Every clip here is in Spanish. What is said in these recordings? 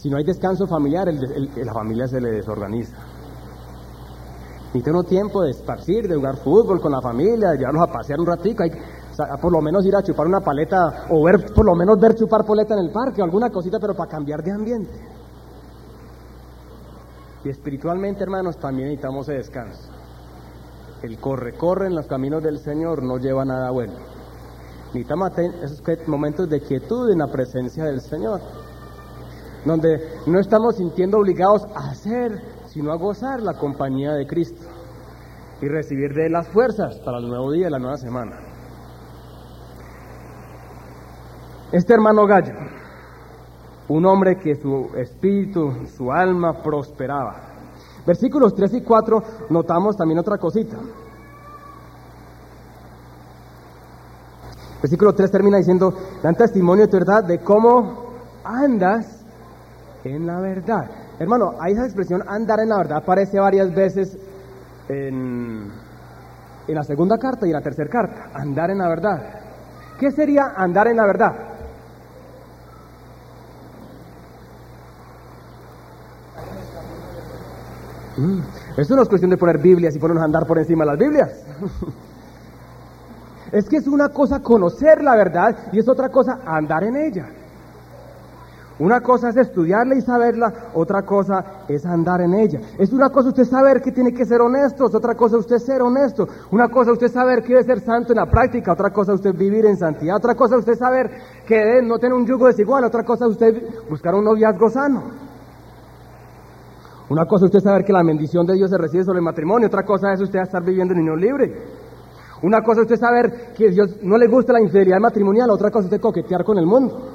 Si no hay descanso familiar, la familia se le desorganiza. Necesita uno tiempo de esparcir, de jugar fútbol con la familia, de llevarlos a pasear un ratico, o sea, por lo menos ir a chupar una paleta, o por lo menos ver chupar paleta en el parque, o alguna cosita, pero para cambiar de ambiente. Y espiritualmente, hermanos, también necesitamos ese descanso. El corre en los caminos del Señor no lleva nada bueno. Necesitamos esos momentos de quietud en la presencia del Señor, donde no estamos sintiendo obligados a hacer, sino a gozar la compañía de Cristo y recibir de Él las fuerzas para el nuevo día, la nueva semana. Este hermano Gallo, un hombre que su espíritu, su alma prosperaba. Versículos 3 y 4 notamos también otra cosita. Versículo 3 termina diciendo: dan testimonio de tu verdad, de cómo andas en la verdad. Hermano, ahí esa expresión andar en la verdad aparece varias veces en la segunda carta y en la tercera carta. Andar en la verdad. ¿Qué sería andar en la verdad? Eso no es cuestión de poner Biblias y ponernos a andar por encima de las Biblias. Es que es una cosa conocer la verdad y es otra cosa andar en ella. Una cosa es estudiarla y saberla, otra cosa es andar en ella. Es una cosa usted saber que tiene que ser honesto, es otra cosa usted ser honesto. Una cosa usted saber que debe ser santo en la práctica, otra cosa usted vivir en santidad, otra cosa usted saber que debe no tener un yugo desigual, otra cosa usted buscar un noviazgo sano. Una cosa usted saber que la bendición de Dios se recibe sobre el matrimonio, otra cosa es usted estar viviendo en unión libre. Una cosa es usted saber que a Dios no le gusta la infidelidad matrimonial, otra cosa es usted coquetear con el mundo.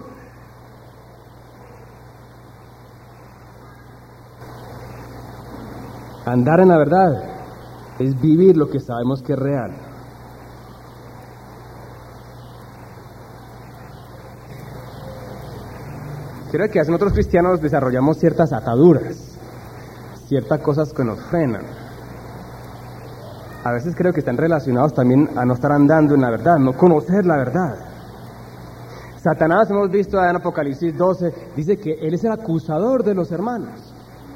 Andar en la verdad es vivir lo que sabemos que es real. Creo que nosotros cristianos desarrollamos ciertas ataduras, ciertas cosas que nos frenan. A veces creo que están relacionados también a no estar andando en la verdad, no conocer la verdad. Satanás, hemos visto en Apocalipsis 12, dice que él es el acusador de los hermanos.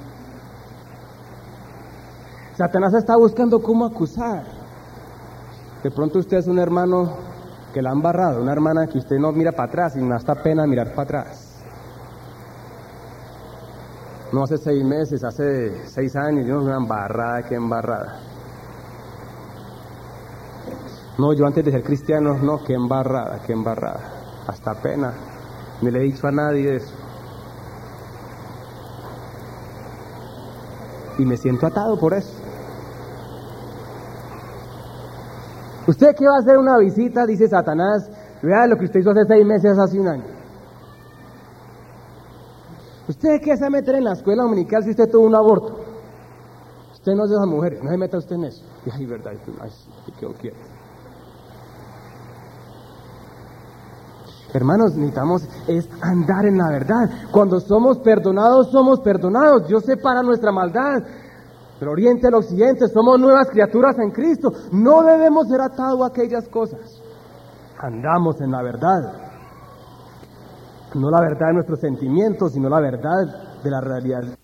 Satanás está buscando cómo acusar. De pronto usted es un hermano que la han barrado, una hermana que usted no mira para atrás y no hasta pena mirar para atrás. No hace 6 meses, hace 6 años, yo no una embarrada, qué embarrada. No, yo antes de ser cristiano, no, qué embarrada, hasta pena. No le he dicho a nadie eso. Y me siento atado por eso. ¿Usted qué va a hacer una visita? Dice Satanás, vea lo que usted hizo hace 6 meses, hace 1 año. ¿Usted qué se va a meter en la escuela dominical si usted tuvo un aborto? Usted no es de esas mujeres, no se meta usted en eso. Y ay, verdad, ay, sí, quedó quieto. Hermanos, necesitamos es andar en la verdad. Cuando somos perdonados, somos perdonados. Dios separa nuestra maldad. Del oriente al occidente, somos nuevas criaturas en Cristo. No debemos ser atados a aquellas cosas. Andamos en la verdad. No la verdad de nuestros sentimientos, sino la verdad de la realidad